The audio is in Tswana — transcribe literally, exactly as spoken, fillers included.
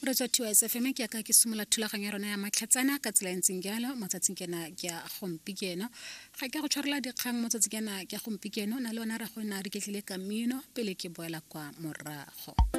re tswa tiwa S F M ke ka ke simola thulaganya rona ya matlhatsana ka tsela ntseng jalo motsatsing kena ke a gompikeno ga ke go tshwarela dikgang motsatsing kena ke a gompikeno na le ona ra go na re ketlile ka mmino pele ke boela kwa morago.